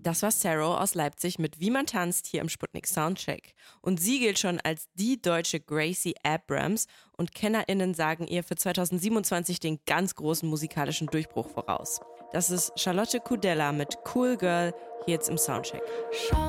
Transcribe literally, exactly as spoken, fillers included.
Das war Sarah aus Leipzig mit Wie man tanzt hier im Sputnik Soundcheck. Und sie gilt schon als die deutsche Gracie Abrams und KennerInnen sagen ihr für zwanzig siebenundzwanzig den ganz großen musikalischen Durchbruch voraus. Das ist Charlotte Kudella mit Cool Girl hier jetzt im Soundcheck.